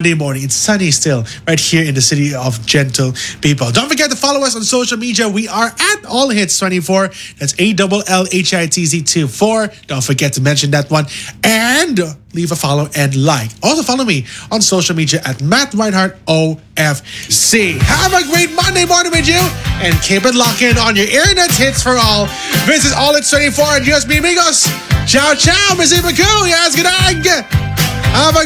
Monday morning. It's sunny still right here in the city of gentle people. Don't forget to follow us on social media. We are at All Hits 24. That's ALLHITZ24. Don't forget to mention that one. And leave a follow and like. Also follow me on social media at Matt Reinhardt OFC. Have a great Monday morning with you and keep it locked in on your internet hits for all. This is All Hits 24 and Dios mi amigos. Ciao, ciao, Missy Baku. Yes, good night. Have a